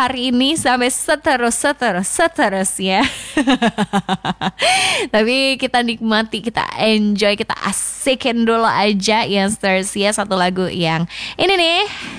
hari ini sampai seterusnya. Tapi kita nikmati, kita enjoy, kita asikin dulu aja Youngsters ya. Satu lagu yang ini nih